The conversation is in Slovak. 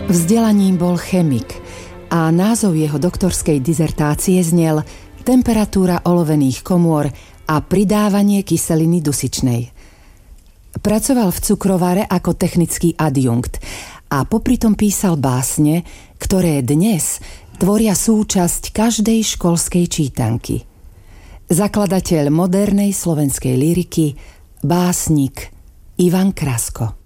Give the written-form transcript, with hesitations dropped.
Vzdelaním bol chemik a názov jeho doktorskej dizertácie znel Temperatúra olovených komôr a pridávanie kyseliny dusičnej. Pracoval v cukrovare ako technický adjunkt a popritom písal básne, ktoré dnes tvoria súčasť každej školskej čítanky. Zakladateľ modernej slovenskej lyriky, básnik Ivan Krasko.